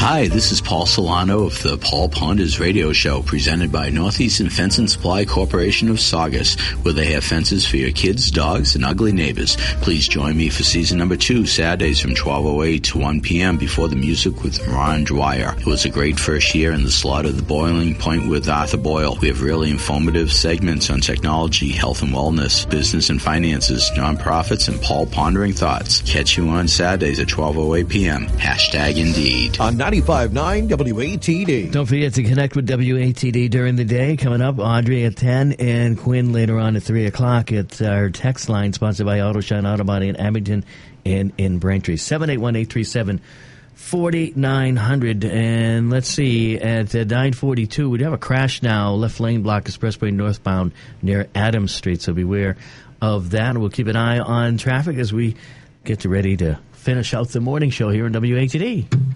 Hi, this is Paul Solano of the Paul Ponders Radio Show, presented by Northeastern Fence and Supply Corporation of Saugus, where they have fences for your kids, dogs, and ugly neighbors. Please join me for season number 2, Saturdays from 12:08 to 1 p.m. before the music with Ron Dwyer. It was a great first year in the slot of the Boiling Point with Arthur Boyle. We have really informative segments on technology, health and wellness, business and finances, nonprofits, and Paul Pondering Thoughts. Catch you on Saturdays at 12:08 p.m. #Indeed. On 95.9 WATD. Don't forget to connect with WATD during the day. Coming up, Audrey at 10 and Quinn later on at 3 o'clock. It's our text line sponsored by AutoShine Auto Body in Abington and in Braintree. 781-837-4900. And let's see, at 9:42, we have a crash now. Left lane block expressway northbound near Adams Street, so beware of that. We'll keep an eye on traffic as we get ready to finish out the morning show here in WATD.